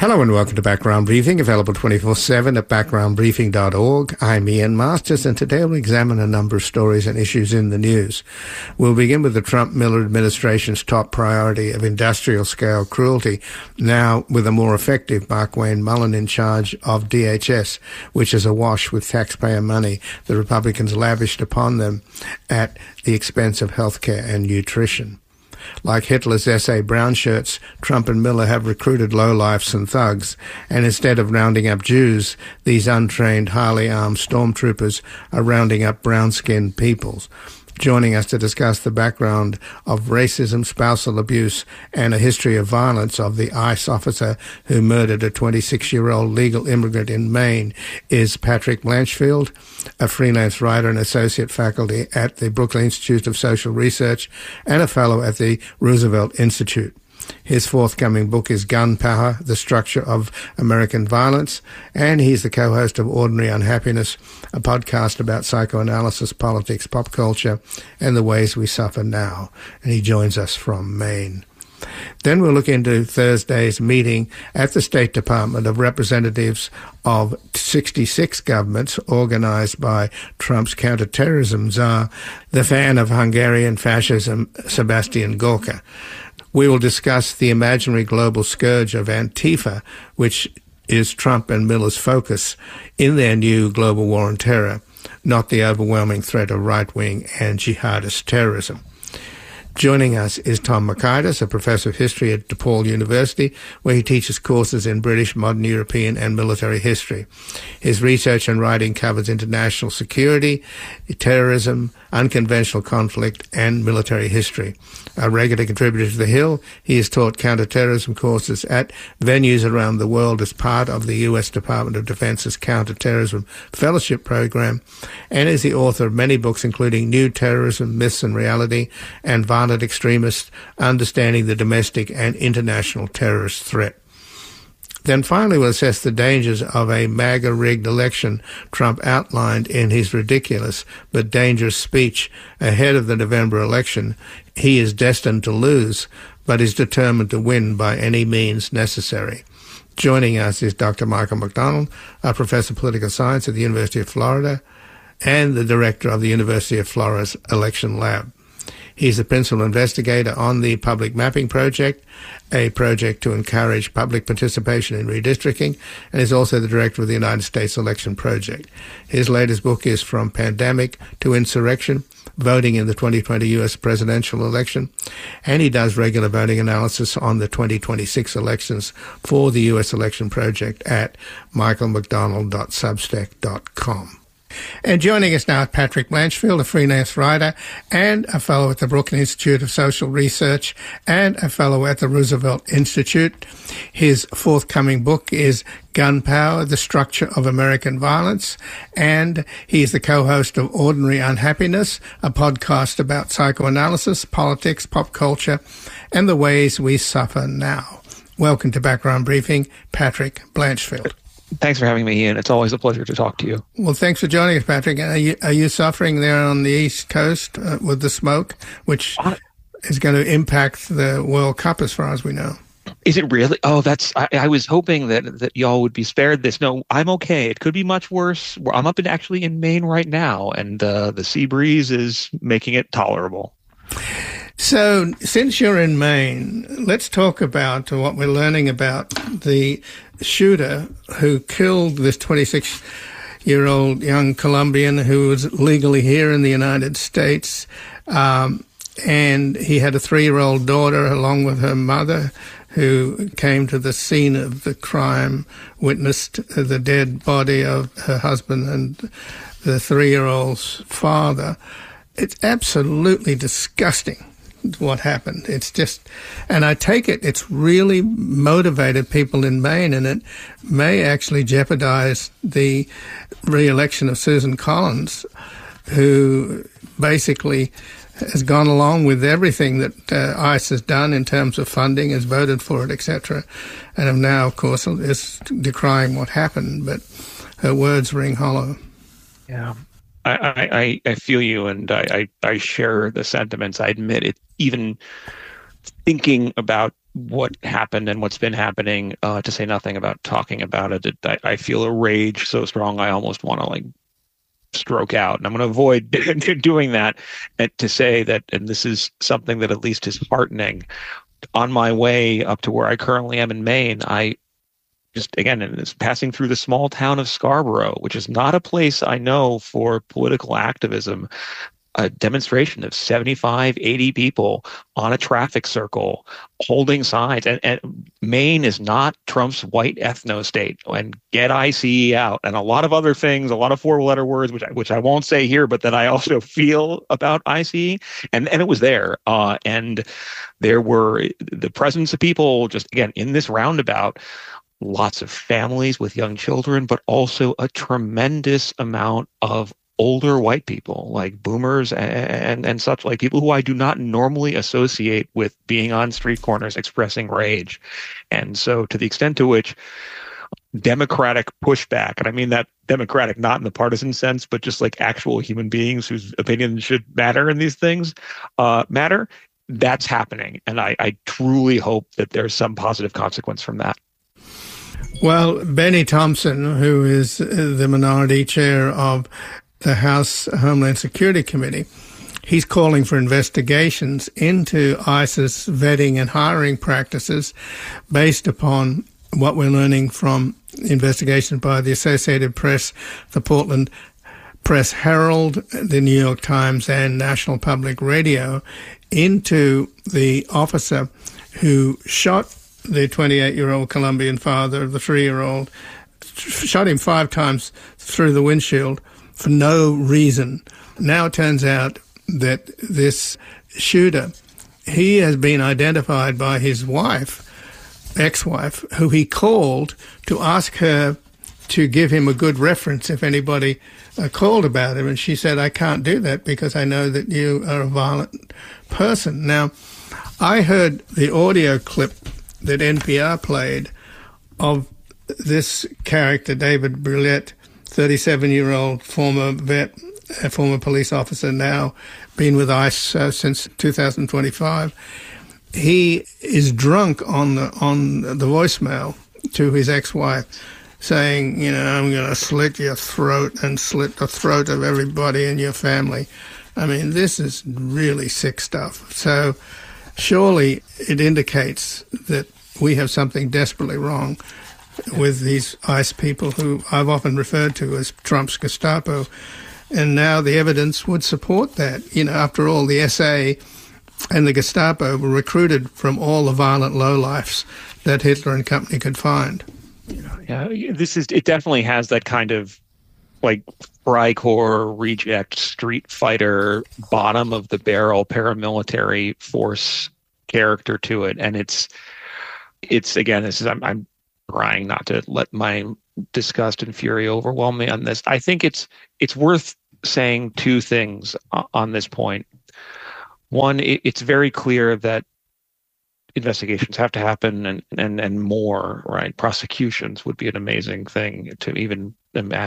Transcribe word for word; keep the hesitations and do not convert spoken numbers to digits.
Hello and welcome to Background Briefing, available twenty-four seven at background briefing dot org. I'm Ian Masters, and today we'll examine a number of stories and issues in the news. We'll begin with the Trump-Miller administration's top priority of industrial-scale cruelty, now with a more effective Mark Wayne Mullen in charge of D H S, which is awash with taxpayer money the Republicans lavished upon them at the expense of healthcare and nutrition. Like Hitler's S A brown shirts, Trump and Miller have recruited lowlifes and thugs, and instead of rounding up Jews, these untrained, highly armed stormtroopers are rounding up brown-skinned peoples. Joining us to discuss the background of racism, spousal abuse, and a history of violence of the ICE officer who murdered a twenty-six-year-old legal immigrant in Maine is Patrick Blanchfield, a freelance writer and associate faculty at the Brooklyn Institute of Social Research and a fellow at the Roosevelt Institute. His forthcoming book is Gunpowder, The Structure of American Violence, and he's the co-host of Ordinary Unhappiness, a podcast about psychoanalysis, politics, pop culture, and the ways we suffer now. And he joins us from Maine. Then we'll look into Thursday's meeting at the State Department of representatives of sixty-six governments organized by Trump's counterterrorism czar, the fan of Hungarian fascism, Sebastian Gorka. We will discuss the imaginary global scourge of Antifa, which is Trump and Miller's focus in their new global war on terror, not the overwhelming threat of right-wing and jihadist terrorism. Joining us is Tom Makaitis, a professor of history at DePaul University, where he teaches courses in British, modern European, and military history. His research and writing covers international security, terrorism, unconventional conflict, and military history. A regular contributor to The Hill, he has taught counterterrorism courses at venues around the world as part of the U S Department of Defense's Counterterrorism Fellowship Program, and is the author of many books including New Terrorism, Myths and Reality, and Violent Extremists, Understanding the Domestic and International Terrorist Threat. Then finally we'll assess the dangers of a MAGA-rigged election Trump outlined in his ridiculous but dangerous speech ahead of the November election. He is destined to lose, but is determined to win by any means necessary. Joining us is Doctor Michael McDonald, a professor of political science at the University of Florida and the director of the University of Florida's Election Lab. He's the principal investigator on the Public Mapping Project, a project to encourage public participation in redistricting, and is also the director of the United States Election Project. His latest book is From Pandemic to Insurrection, Voting in the twenty twenty U S Presidential Election, and he does regular voting analysis on the twenty twenty-six elections for the U S Election Project at michael mcdonald dot substack dot com. And joining us now is Patrick Blanchfield, a freelance writer and a fellow at the Brooklyn Institute of Social Research and a fellow at the Roosevelt Institute. His forthcoming book is Gunpowder, The Structure of American Violence, and he is the co-host of Ordinary Unhappiness, a podcast about psychoanalysis, politics, pop culture, and the ways we suffer now. Welcome to Background Briefing, Patrick Blanchfield. Thanks for having me, Ian. It's always a pleasure to talk to you. Well, thanks for joining us, Patrick. Are you, are you suffering there on the East Coast uh, with the smoke, which uh, is going to impact the World Cup as far as we know? Is it really? Oh, that's. I, I was hoping that, that y'all would be spared this. No, I'm okay. It could be much worse. I'm up in actually in Maine right now, and uh, the sea breeze is making it tolerable. So, since you're in Maine, let's talk about what we're learning about the shooter who killed this twenty-six-year-old young Colombian who was legally here in the United States. Um, and he had a three-year-old daughter along with her mother who came to the scene of the crime, witnessed the dead body of her husband and the three-year-old's father. It's absolutely disgusting what happened. It's just, and I take it it's really motivated people in Maine, and it may actually jeopardize the re-election of Susan Collins, who basically has gone along with everything that uh, ICE has done in terms of funding, has voted for it, et cetera, and have now, of course, is decrying what happened, but her words ring hollow. Yeah. I, I, I feel you, and I, I, I share the sentiments. I admit it. Even thinking about what happened and what's been happening, uh, to say nothing about talking about it. it I, I feel a rage so strong I almost want to like stroke out. And I'm going to avoid doing that, and to say that, and this is something that at least is heartening, on my way up to where I currently am in Maine, I just, again, and it's passing through the small town of Scarborough, which is not a place I know for political activism. A demonstration of seventy-five, eighty people on a traffic circle holding signs. And, and Maine is not Trump's white ethno state. And get ICE out. And a lot of other things, a lot of four-letter words, which I, which I won't say here, but that I also feel about ICE. And, and it was there. Uh, and there were the presence of people just, again, in this roundabout, lots of families with young children, but also a tremendous amount of older white people, like boomers and, and and such, like people who I do not normally associate with being on street corners expressing rage. And so to the extent to which democratic pushback, and I mean that democratic not in the partisan sense, but just like actual human beings whose opinions should matter in these things, uh, matter, that's happening. And I, I truly hope that there's some positive consequence from that. Well, Benny Thompson, who is the minority chair of the House Homeland Security Committee, he's calling for investigations into ISIS vetting and hiring practices based upon what we're learning from investigations by the Associated Press, the Portland Press Herald, the New York Times, and National Public Radio into the officer who shot the twenty-eight-year-old Colombian father of the three-year-old, shot him five times through the windshield for no reason. Now it turns out that this shooter, he has been identified by his wife, ex-wife, who he called to ask her to give him a good reference if anybody uh, called about him. And she said, I can't do that because I know that you are a violent person. Now, I heard the audio clip that N P R played of this character, David Brulette, thirty-seven-year-old former vet, a former police officer, now been with ICE uh, since two thousand twenty-five. He is drunk on the on the voicemail to his ex-wife, saying, you know, I'm going to slit your throat and slit the throat of everybody in your family. I mean, this is really sick stuff. So surely it indicates that we have something desperately wrong with these ICE people who I've often referred to as Trump's Gestapo. And now the evidence would support that. You know, after all, the S A and the Gestapo were recruited from all the violent lowlifes that Hitler and company could find. Yeah, this is, it definitely has that kind of like Freikorps reject street fighter, bottom of the barrel paramilitary force character to it. And it's, it's again, this is, I'm, I'm trying not to let my disgust and fury overwhelm me on this. I think it's it's worth saying two things on this point. One, it, it's very clear that investigations have to happen, and, and, and more, right? Prosecutions would be an amazing thing to even imagine.